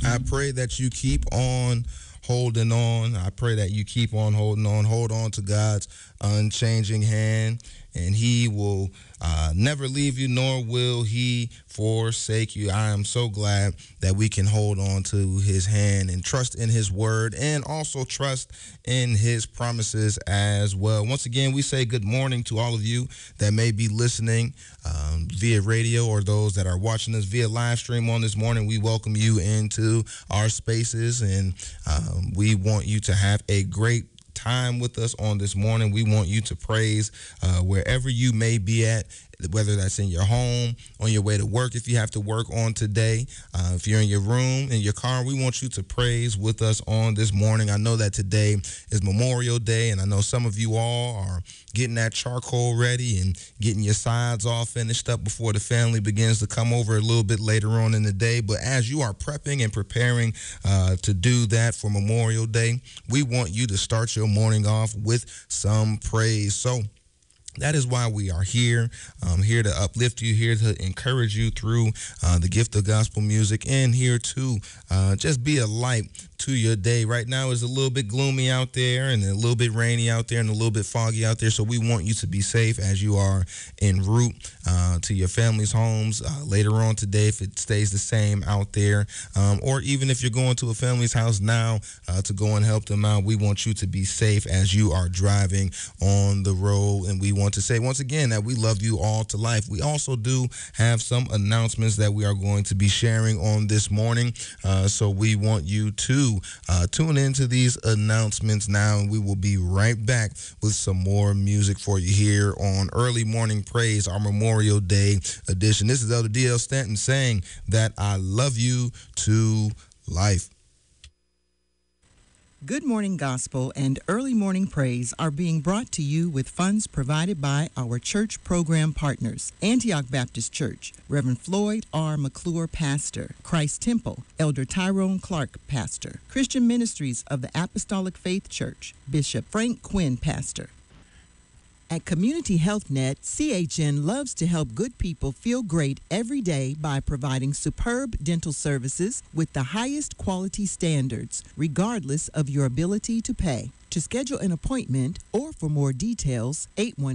I pray that you keep on holding on. I pray that you keep on holding on. Hold on to God's unchanging hand, and He will never leave you, nor will He forsake you. I am so glad that we can hold on to His hand and trust in His word, and also trust in His promises as well. Once again, we say good morning to all of you that may be listening via radio, or those that are watching us via live stream on this morning. We welcome you into our spaces, and we want you to have a great time with us on this morning. We want you to praise wherever you may be at, whether that's in your home, on your way to work, if you have to work on today, if you're in your room, in your car. We want you to praise with us on this morning. I know that today is Memorial Day, and I know some of you all are getting that charcoal ready and getting your sides all finished up before the family begins to come over a little bit later on in the day. But as you are prepping and preparing to do that for Memorial Day, we want you to start your morning off with some praise. So that is why we are here. Here to uplift you, here to encourage you through the gift of gospel music, and here to just be a light to your day. Right now is a little bit gloomy out there, and a little bit rainy out there, and a little bit foggy out there. So we want you to be safe as you are en route to your family's homes later on today, if it stays the same out there, or even if you're going to a family's house now to go and help them out. We want you to be safe as you are driving on the road, and we want to say once again that we love you all to life. We also do have some announcements that we are going to be sharing on this morning, so we want you to tune into these announcements now, and we will be right back with some more music for you here on Early Morning Praise, our Memorial Day edition. This is Elder D.L. Stanton saying that I love you to life. Good Morning Gospel and Early Morning Praise are being brought to you with funds provided by our church program partners: Antioch Baptist Church, Reverend Floyd R. McClure, Pastor; Christ Temple, Elder Tyrone Clark, Pastor; Christian Ministries of the Apostolic Faith Church, Bishop Frank Quinn, Pastor. At Community Health Net, CHN loves to help good people feel great every day by providing superb dental services with the highest quality standards, regardless of your ability to pay. To schedule an appointment or for more details,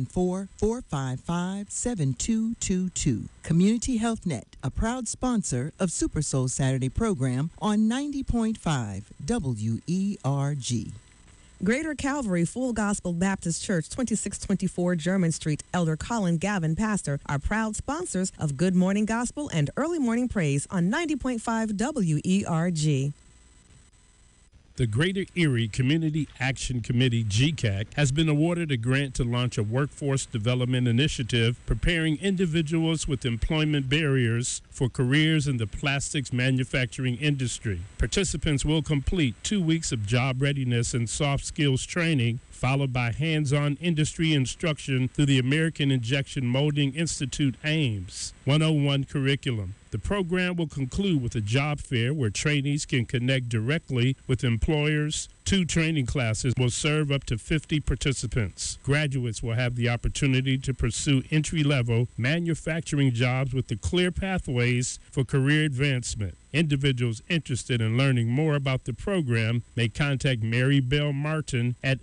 814-455-7222. Community Health Net, a proud sponsor of Super Soul Saturday program on 90.5 WERG. Greater Calvary Full Gospel Baptist Church, 2624 German Street, Elder Colin Gavin, Pastor, are proud sponsors of Good Morning Gospel and Early Morning Praise on 90.5 WERG. The Greater Erie Community Action Committee, GCAC, has been awarded a grant to launch a workforce development initiative preparing individuals with employment barriers for careers in the plastics manufacturing industry. Participants will complete 2 weeks of job readiness and soft skills training, followed by hands-on industry instruction through the American Injection Molding Institute AIMS 101 curriculum. The program will conclude with a job fair where trainees can connect directly with employers. 2 training classes will serve up to 50 participants. Graduates will have the opportunity to pursue entry-level manufacturing jobs with the clear pathways for career advancement. Individuals interested in learning more about the program may contact Mary Bell Martin at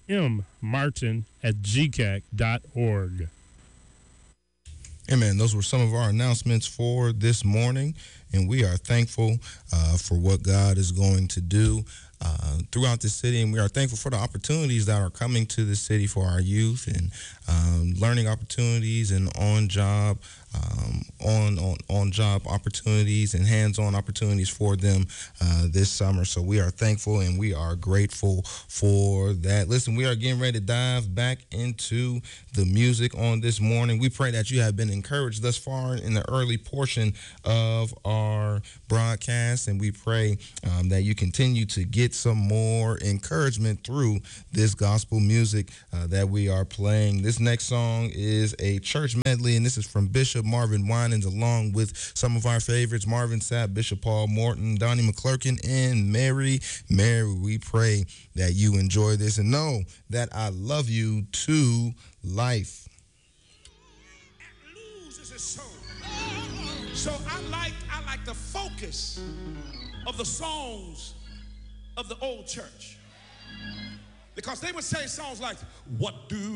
mmartin@gcac.org. Amen. Those were some of our announcements for this morning, and we are thankful for what God is going to do throughout the city, and we are thankful for the opportunities that are coming to the city for our youth, and learning opportunities and on-job opportunities and hands-on opportunities for them this summer. So we are thankful and we are grateful for that. Listen, we are getting ready to dive back into the music on this morning. We pray that you have been encouraged thus far in the early portion of our broadcast, and we pray that you continue to get some more encouragement through this gospel music that we are playing. This next song is a church medley, and this is from Bishop Marvin Winans, along with some of our favorites: Marvin Sapp, Bishop Paul Morton, Donnie McClurkin, and Mary. We pray that you enjoy this and know that I love you to life. Loses his soul. So I like to focus of the songs of the old church. Because they would say songs like, what do